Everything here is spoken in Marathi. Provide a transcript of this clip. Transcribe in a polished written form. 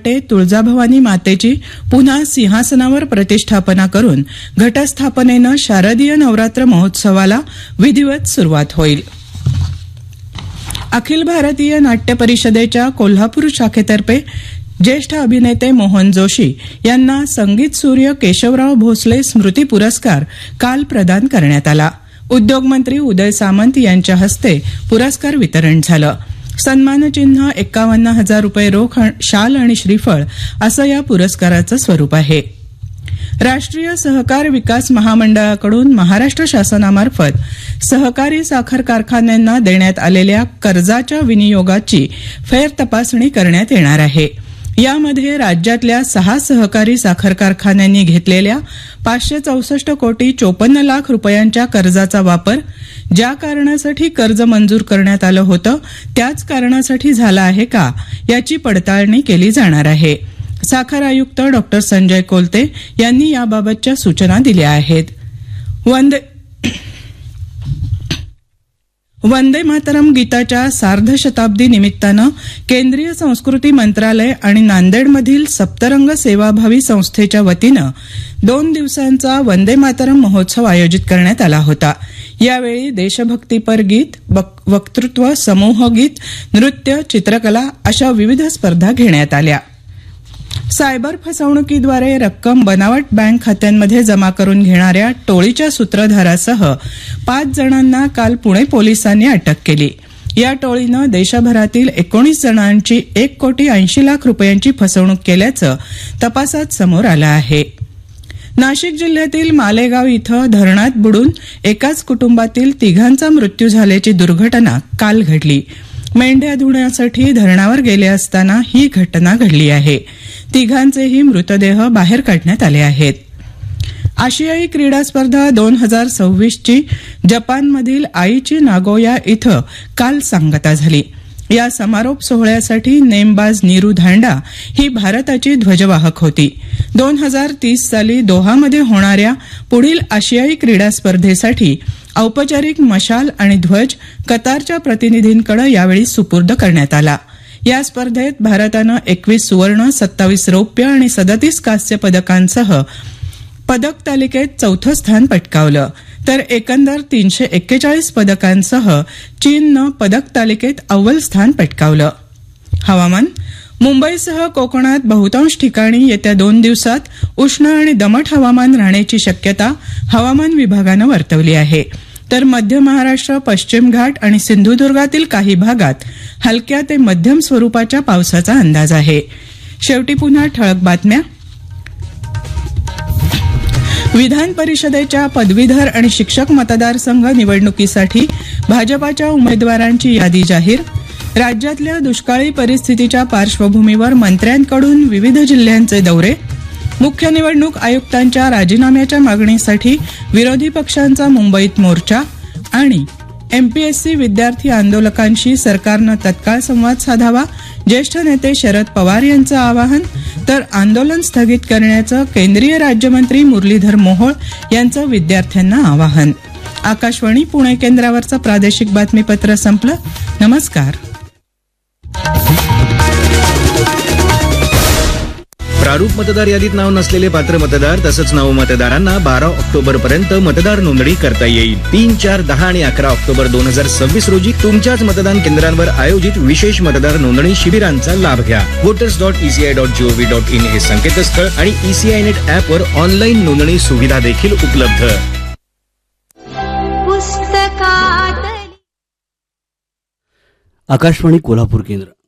पहाटे तुळजाभवानी मातेची पुन्हा सिंहासनावर प्रतिष्ठापना करून घटस्थापनेनं शारदीय नवरात्र महोत्सवाला विधिवत सुरुवात होईल. अखिल भारतीय नाट्य परिषदेच्या कोल्हापूर शाखेतर्फे ज्येष्ठ अभिनेते मोहन जोशी यांना संगीत सूर्य केशवराव भोसले स्मृती पुरस्कार काल प्रदान करण्यात आला. उद्योगमंत्री उदय सामंत यांच्या हस्ते पुरस्कार वितरण झालं. सन्मानचिन्ह 51,000 रुपये रोख, शाल आणि श्रीफळ असं या पुरस्काराचं स्वरूप आहे. राष्ट्रीय सहकार विकास महामंडळाकडून महाराष्ट्र शासनामार्फत सहकारी साखर कारखान्यांना देण्यात आलेल्या कर्जाच्या विनियोगाची फेरतपासणी करण्यात येणार आहे. यामध्ये राज्यातल्या 6 सहकारी साखर कारखान्यांनी घेतलेल्या 564 कोटी 54 लाख रुपयांच्या कर्जाचा वापर ज्या कारणासाठी कर्ज मंजूर करण्यात आलं होतं त्याच कारणासाठी झाला आहे का याची पडताळणी केली जाणार आहे. साखर आयुक्त डॉ. संजय कोलते यांनी याबाबतच्या सूचना दिल्या आहेत. वंदे मातरम गीताच्या सार्धशताब्दी निमित्तानं केंद्रीय संस्कृती मंत्रालय आणि नांदेडमधील सप्तरंग सेवाभावी संस्थेच्या वतीनं 2 दिवसांचा वंदे मातरम महोत्सव आयोजित करण्यात आला होता. यावेळी देशभक्तीपर गीत, वक्तृत्व, समूहगीत, नृत्य, चित्रकला अशा विविध स्पर्धा घेण्यात आल्या. सायबर फसवणुकीद्वारे रक्कम बनावट बँक खात्यांमध्ये जमा करून घेणाऱ्या टोळीच्या सूत्रधारासह 5 जणांना काल पुणे पोलिसांनी अटक केली. या टोळीनं देशभरातील 19 जणांची 1 कोटी 80 लाख रुपयांची फसवणूक केल्याचं तपासात समोर आलं आहे. नाशिक जिल्ह्यातील मालेगाव इथं धरणात बुडून एकाच कुटुंबातील 3घांचा मृत्यू झाल्याची दुर्घटना काल घडली. मेंढ्या धुण्यासाठी धरणावर गेले असताना ही घटना घडली आहे. 3घांचेही मृतदेह बाहेर काढण्यात आले आहेत. आशियाई क्रीडा स्पर्धा 2026ची जपानमधील आईची नागोया इथं काल सांगता झाली. या समारोप सोहळ्यासाठी नेमबाज नीरू धांडा ही भारताची ध्वजवाहक होती. 2030 साली दोहामध्ये होणाऱ्या पुढील आशियाई क्रीडा स्पर्धेसाठी औपचारिक मशाल आणि ध्वज कतारच्या प्रतिनिधींकडे यावेळी सुपूर्द करण्यात आला. या स्पर्धेत भारतानं 21 सुवर्ण, 27 रौप्य आणि 37 कांस्य पदकांसह पदक तालिकेत 4थं स्थान पटकावलं. तर एकंदर 341 पदकांसह चीननं पदक तालिकेत अव्वल स्थान पटकावलं. हवामान. मुंबईसह कोकणात बहुतांश ठिकाणी येत्या 2 दिवसात उष्ण आणि दमट हवामान राहण्याची शक्यता हवामान विभागानं वर्तवली आहे. तर मध्य महाराष्ट्र, पश्चिम घाट आणि सिंधुदुर्गातील काही भागात हलक्या ते मध्यम स्वरूपाच्या पावसाचा अंदाज आहे. शेवटी पुन्हा ठळक बातम्या. विधान परिषदेच्या पदवीधर आणि शिक्षक मतदारसंघ निवडणुकीसाठी भाजपाच्या उमेदवारांची यादी जाहीर. राज्यातल्या दुष्काळी परिस्थितीच्या पार्श्वभूमीवर मंत्र्यांकडून विविध जिल्ह्यांचे दौरे. मुख्य निवडणूक आयुक्तांच्या राजीनाम्याच्या मागणीसाठी विरोधी पक्षांचा मुंबईत मोर्चा. आणि एमपीएससी विद्यार्थी आंदोलकांशी सरकारनं तत्काळ संवाद साधावा, ज्येष्ठ नेते शरद पवार यांचं आवाहन. तर आंदोलन स्थगित करण्याचं केंद्रीय राज्यमंत्री मुरलीधर मोहोळ यांचं विद्यार्थ्यांना आवाहन. आकाशवाणी पुणे केंद्रावरचं प्रादेशिक बातमीपत्र संपलं. नमस्कार. प्रारूप मतदार यादीत नाव नसलेले पात्र मतदार तसंच नवमतदारांना 12 ऑक्टोबरपर्यंत मतदार नोंदणी करता येईल. 3, 4, 10 आणि 11 ऑक्टोबर 2026 रोजी तुमच्याच मतदान केंद्रांवर आयोजित विशेष मतदार नोंदणी शिबिरांचा लाभ घ्या. voters.eci.gov.in हे संकेतस्थळ आणि ECI नेट ऍपवर ऑनलाईन नोंदणी सुविधा देखील उपलब्ध. आकाशवाणी कोल्हापूर केंद्र.